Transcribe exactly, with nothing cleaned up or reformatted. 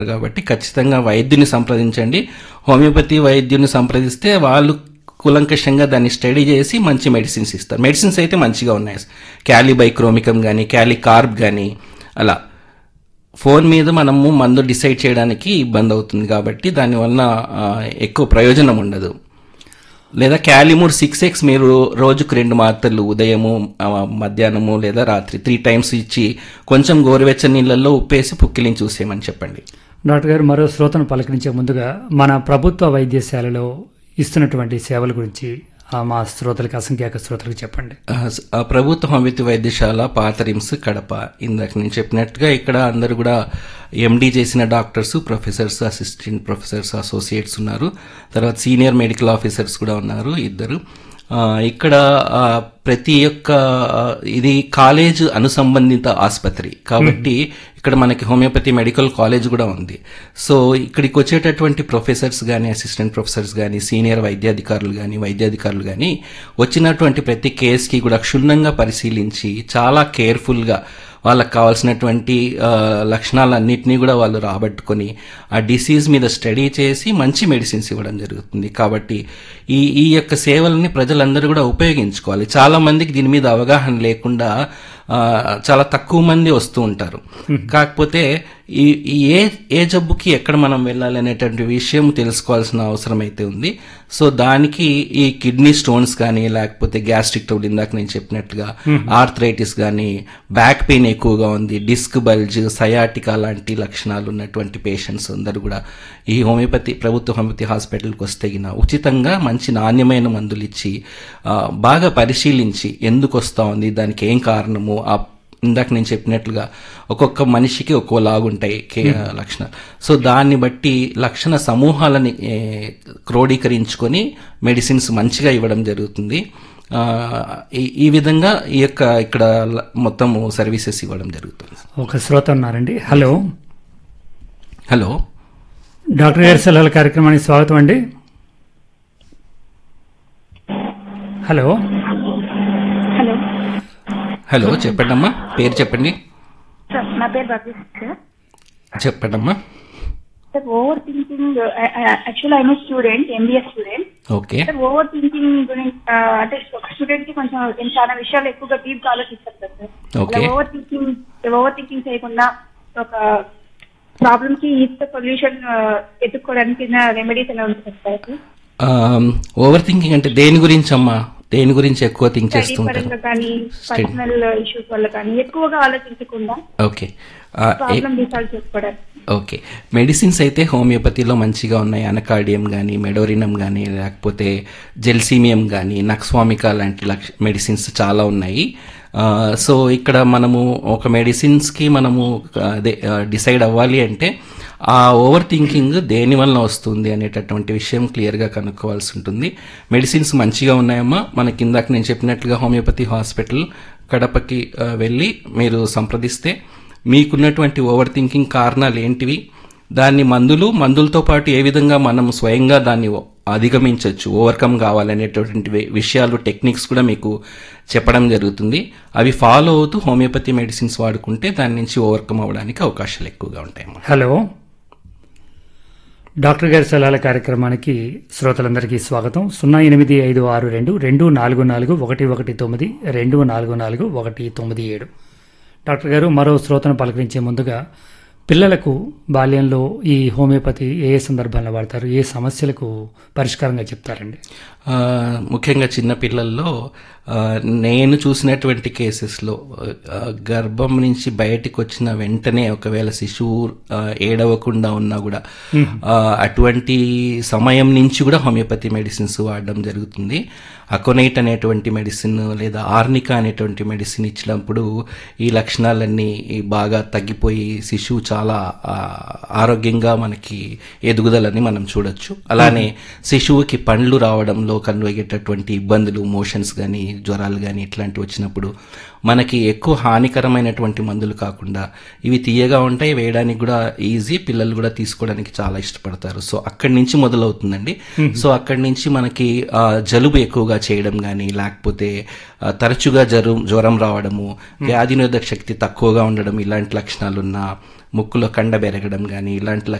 కాబట్టి ఖచ్చితంగా వైద్యుని సంప్రదించండి. హోమియోపతి వైద్యుని సంప్రదిస్తే వాళ్ళు కూలంకషంగా దాన్ని స్టడీ చేసి మంచి మెడిసిన్స్ ఇస్తారు. మెడిసిన్స్ అయితే మంచిగా ఉన్నాయి. క్యాలిబైక్రోమికం కానీ క్యాలికార్బ్ కానీ అలా ఫోన్ మీద మనము మందు డిసైడ్ చేయడానికి ఇబ్బంది అవుతుంది కాబట్టి దానివల్ల ఆ, ఎక్కువ ప్రయోజనం ఉండదు. లేదా క్యాలిమూర్ సిక్స్ ఎక్స్ మీరు రోజుకు రెండు మాత్రలు ఉదయము ఆ, మధ్యాహ్నము లేదా రాత్రి త్రీ టైమ్స్ ఇచ్చి కొంచెం గోరువెచ్చని నీళ్ళల్లో ఉప్పేసి పుక్కిలించి చూసేయమని చెప్పండి. డాక్టర్ గారు, మరో శ్రోతను పలకరించే ముందుగా మన ప్రభుత్వ వైద్యశాలలో ఇస్తున్నటువంటి సేవల గురించి ఆ, మా శ్రోతలకు, అసంఖ్యాక శ్రోతలకు చెప్పండి. ఆ, స- ఆ ప్రభుత్వ హోమియోపతి వైద్యశాల పాత రిమ్స్ కడప. ఇందాక నేను చెప్పినట్టుగా ఇక్కడ అందరూ కూడా ఎండి చేసిన doctors, professors, assistant professors, associates ఉన్నారు. తర్వాత సీనియర్ మెడికల్ ఆఫీసర్స్ కూడా ఉన్నారు ఇద్దరు. ఆ, ఇక్కడ ఆ, ప్రతి ఒక్క ఆ, ఇది కాలేజ్ అనుసంబంధిత ఆసుపత్రి కాబట్టి ఇక్కడ మనకి హోమియోపతి మెడికల్ కాలేజ్ కూడా ఉంది. సో ఇక్కడికి వచ్చేటటువంటి ప్రొఫెసర్స్ కానీ, అసిస్టెంట్ ప్రొఫెసర్స్ కానీ, సీనియర్ వైద్యాధికారులు కానీ, వైద్యాధికారులు కానీ వచ్చినటువంటి ప్రతి కేసుకి కూడా క్షుణ్ణంగా పరిశీలించి చాలా కేర్ఫుల్గా వాళ్ళకి కావాల్సినటువంటి ఆ, లక్షణాలన్నింటినీ కూడా వాళ్ళు రాబట్టుకొని ఆ డిసీజ్ మీద స్టడీ చేసి మంచి మెడిసిన్స్ ఇవ్వడం జరుగుతుంది. కాబట్టి ఈ ఈ యొక్క సేవలని ప్రజలందరూ కూడా ఉపయోగించుకోవాలి. చాలా మందికి దీని మీద అవగాహన లేకుండా ఆ, చాలా తక్కువ మంది వస్తూ ఉంటారు. కాకపోతే ఈ ఈ ఏ ఏ జబ్బుకి ఎక్కడ మనం వెళ్ళాలి అనేటువంటి విషయం తెలుసుకోవాల్సిన అవసరం అయితే ఉంది. సో దానికి ఈ కిడ్నీ స్టోన్స్ కానీ, లేకపోతే గ్యాస్ట్రిక్ ట్రబుల్ ఇందాక నేను చెప్పినట్లుగా ఆర్థరైటిస్ కానీ, బ్యాక్ పెయిన్ ఎక్కువగా ఉంది, డిస్క్ బల్జ్, సయాటికా లాంటి లక్షణాలు ఉన్నటువంటి పేషెంట్స్ అందరూ కూడా ఈ హోమియోపతి ప్రభుత్వ హోమియోపతి హాస్పిటల్కి వస్తే గిన ఉచితంగా మంచి నాణ్యమైన మందులు ఇచ్చి ఆ, బాగా పరిశీలించి ఎందుకు వస్తూ ఉంది, దానికి ఏం కారణము, ఆ ఇందాక నేను చెప్పినట్లుగా ఒక్కొక్క మనిషికి ఒక్కోలాగుంటాయి కే లక్షణాలు. సో దాన్ని బట్టి లక్షణ సమూహాలని ఏ, క్రోడీకరించుకొని మెడిసిన్స్ మంచిగా ఇవ్వడం జరుగుతుంది. ఆ, ఈ ఈ విధంగా ఈ యొక్క ఇక్కడ ల- మొత్తం సర్వీసెస్ ఇవ్వడం జరుగుతుంది. ఒక శ్రోత ఉన్నారండి. హలో, హలో డాక్టర్ గారి సలహాల కార్యక్రమానికి స్వాగతం అండి. హలో, హలో హలో చెప్పండమ్మా, పేరు చెప్పండి. సార్, నా పేరు భవ్య సార్. చెప్పండమ్మా. Sir, over thinking, actual I'm student, MBA student. Okay sir, over thinking గురించి ఆ, అంటే ఒక స్టూడెంట్ కి కొంచెం నేను చాలా విషయాలు ఎక్కువగా డీప్ గా ఆలోచిస్తాను కదా sir. Okay. Over thinking over thinking చేయకుండా ఒక ప్రాబ్లమ్ కి ఈజీ సొల్యూషన్ ఎత్తుక్కోవడానికి రెమెడీస్ ఎలా ఉంటుంది సార్? ఓవర్ థింకింగ్ అంటే దేని గురించి అమ్మా, దేని గురించి ఎక్కువ థింక్ స్టడీ చేస్తుంటారు? పరంగా కానీ, పర్సనల్ ఇష్యూస్ వల్ల కానీ ఎక్కువగా ఆలోచించకుండా ఓకే ఆ, ఏ- ప్రాబ్లమ్ రిసాల్వ్ చేసుకోవడానికి. ఓకే, మెడిసిన్స్ అయితే హోమియోపతిలో మంచిగా ఉన్నాయి. అనకార్డియం కానీ, మెడోరినం కానీ, లేకపోతే జెల్సీమియం కానీ, నక్స్వామికా లాంటి లక్ష మెడిసిన్స్ చాలా ఉన్నాయి. ఆ, సో ఇక్కడ మనము ఒక మెడిసిన్స్కి మనము ఆ, అదే డిసైడ్ అవ్వాలి అంటే ఆ ఓవర్ థింకింగ్ దేని వల్ల వస్తుంది అనేటటువంటి విషయం క్లియర్గా కనుక్కోవాల్సి ఉంటుంది. మెడిసిన్స్ మంచిగా ఉన్నాయమ్మా. మనకి ఇందాక నేను చెప్పినట్లుగా హోమియోపతి హాస్పిటల్ కడపకి ఆ, వెళ్ళి మీరు సంప్రదిస్తే మీకున్నటువంటి ఓవర్ థింకింగ్ కారణాలు ఏంటివి, దాన్ని మందులు మందులతో పాటు ఏ విధంగా మనం స్వయంగా దాన్ని అధిగమించవచ్చు, ఓవర్కమ్ కావాలనేటటువంటి వి- విషయాలు, టెక్నిక్స్ కూడా మీకు చెప్పడం జరుగుతుంది. అవి ఫాలో అవుతూ హోమియోపతి మెడిసిన్స్ వాడుకుంటే దాని నుంచి ఓవర్కమ్ అవ్వడానికి అవకాశాలు ఎక్కువగా ఉంటాయమ్మా. హలో, డాక్టర్ గారి సలహాల కార్యక్రమానికి శ్రోతలందరికీ స్వాగతం. సున్నా ఎనిమిది ఐదు ఆరు రెండు రెండు నాలుగు నాలుగు ఒకటి ఒకటి తొమ్మిది రెండు నాలుగు నాలుగు ఒకటి తొమ్మిది ఏడు. డాక్టర్ గారు, మరో శ్రోతను పలకరించే ముందుగా పిల్లలకు బాల్యంలో ఈ హోమియోపతి ఏ ఏ సందర్భాల్లో వాడతారు, ఏ సమస్యలకు పరిష్కారంగా చెప్తారండి? ఆ, ముఖ్యంగా చిన్న పిల్లల్లో ఆ, నేను చూసినటువంటి కేసెస్లో ఆ, గర్భం నుంచి బయటికి వచ్చిన వెంటనే ఒకవేళ శిశువు ఆ, ఏడవకుండా ఉన్నా కూడా ఆ, అటువంటి సమయం నుంచి కూడా హోమియోపతి మెడిసిన్స్ వాడడం జరుగుతుంది. అకోనైట్ అనేటువంటి మెడిసిన్ లేదా ఆర్నికా అనేటువంటి మెడిసిన్ ఇచ్చినప్పుడు ఈ లక్షణాలన్నీ బాగా తగ్గిపోయి శిశువు చాలా ఆ, ఆరోగ్యంగా మనకి ఎదుగుదలని మనం చూడొచ్చు. అలానే శిశువుకి పండ్లు రావడంలో కలుగేటటువంటి ఇబ్బందులు, మోషన్స్ కానీ, జ్వరాలు కానీ ఇట్లాంటివి వచ్చినప్పుడు మనకి ఎక్కువ హానికరమైనటువంటి మందులు కాకుండా ఇవి తీయగా ఉంటాయి, వేయడానికి కూడా ఈజీ, పిల్లలు కూడా తీసుకోవడానికి చాలా ఇష్టపడతారు. సో అక్కడి నుంచి మొదలవుతుందండి. సో అక్కడి నుంచి మనకి ఆ, జలుబు ఎక్కువగా చేయడం కానీ, లేకపోతే ఆ, తరచుగా జ్వరం జ్వరం రావడము, వ్యాధి నిరోధక శక్తి తక్కువగా ఉండడం, ఇలాంటి లక్షణాలున్న ముక్కులో కండ బెరగడం కానీ ఇలాంటి